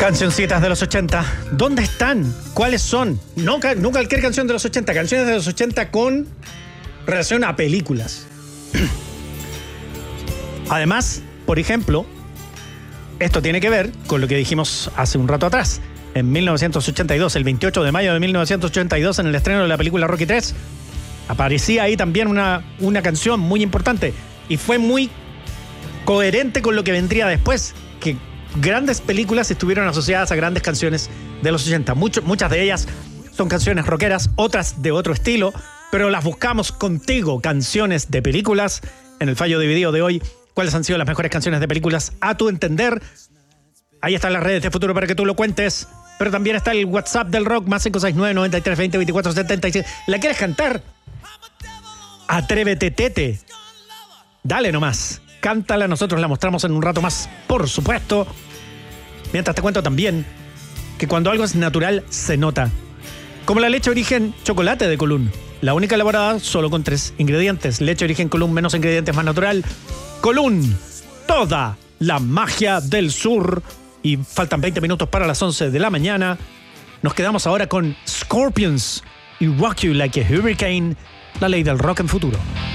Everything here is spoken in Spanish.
Cancioncitas de los 80. ¿Dónde están? ¿Cuáles son? No cualquier canción de los 80. Canciones de los 80 con relación a películas. Además, por ejemplo, esto tiene que ver con lo que dijimos hace un rato atrás. En 1982, el 28 de mayo de 1982, en el estreno de la película Rocky 3, aparecía ahí también una canción muy importante. Y fue muy coherente con lo que vendría después, que grandes películas estuvieron asociadas a grandes canciones de los 80. Muchas de ellas son canciones rockeras, otras de otro estilo, pero las buscamos contigo, canciones de películas. En el fallo dividido de hoy, ¿cuáles han sido las mejores canciones de películas a tu entender? Ahí están las redes de Futuro para que tú lo cuentes, pero también está el WhatsApp del rock, más 569-9320-2477. ¿La quieres cantar? Atrévete, Tete. Dale nomás. Cántala, nosotros la mostramos en un rato más, por supuesto. Mientras te cuento también que cuando algo es natural, se nota. Como la leche origen chocolate de Colún. La única elaborada solo con 3 ingredientes. Leche origen Colún, menos ingredientes, más natural. Colún, toda la magia del sur. Y faltan 20 minutos para las 11 de la mañana. Nos quedamos ahora con Scorpions y Rock You Like a Hurricane, la ley del rock en Futuro.